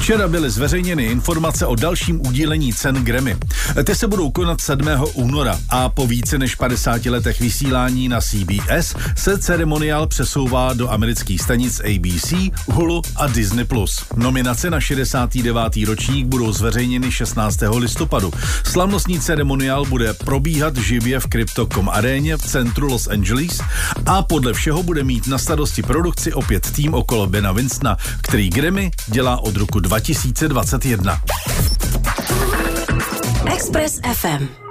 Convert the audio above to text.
Včera byly zveřejněny informace o dalším udílení cen Grammy. Ty se budou konat 7. února a po více než 50 letech vysílání na CBS se ceremoniál přesouvá do amerických stanic ABC, Hulu a Disney+. Nominace na 69. ročník budou zveřejněny 16. listopadu. Slavnostní ceremoniál bude probíhat živě v Crypto.com aréně v centru Los Angeles a podle všeho bude mít na starosti produkci opět tým okolo Bena Winstona, který Grammy dělá od roku 2021. Express FM.